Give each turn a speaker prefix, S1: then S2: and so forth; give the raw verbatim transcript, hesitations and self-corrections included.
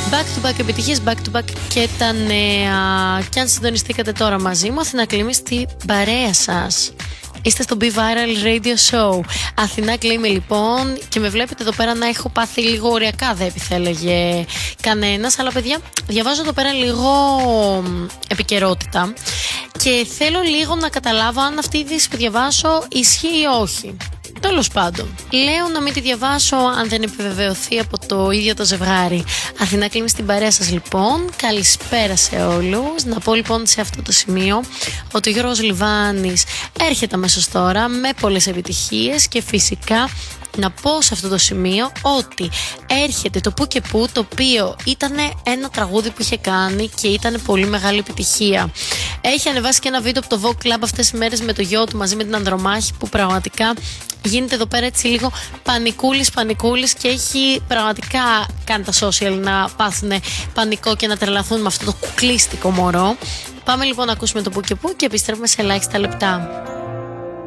S1: Back to back επιτυχίες, back to back και τα νέα. Και αν συντονιστήκατε τώρα μαζί μου, Αθηνά Κλίμη στην παρέα σας. Είστε στο Be Viral Radio Show. Αθηνά Κλίμη λοιπόν, και με βλέπετε εδώ πέρα να έχω πάθει λίγο ωριακά, δεν επιθέλεγε κανένας. Αλλά παιδιά, διαβάζω εδώ πέρα λίγο επικαιρότητα και θέλω λίγο να καταλάβω αν αυτή η είδηση που διαβάσω ισχύει ή όχι. Τέλος πάντων, λέω να μην τη διαβάσω αν δεν επιβεβαιωθεί από το ίδιο το ζευγάρι. Αθηνά Κλίμη στην παρέα σας λοιπόν. Καλησπέρα σε όλους. Να πω λοιπόν σε αυτό το σημείο ότι ο Γιώργος Λιβάνης έρχεται αμέσως τώρα με πολλές επιτυχίες και φυσικά να πω σε αυτό το σημείο ότι έρχεται το Που και Που, το οποίο ήταν ένα τραγούδι που είχε κάνει και ήταν πολύ μεγάλη επιτυχία. Έχει ανεβάσει και ένα βίντεο από το Vogue Club αυτές τις μέρες με το γιο του μαζί με την Ανδρομάχη, που πραγματικά γίνεται εδώ πέρα έτσι λίγο πανικούλης πανικούλης και έχει πραγματικά κάνει τα social να πάθουν πανικό και να τρελαθούν με αυτό το κουκλίστικο μωρό. Πάμε λοιπόν να ακούσουμε το Που και Που και επιστρέφουμε σε ελάχιστα λεπτά.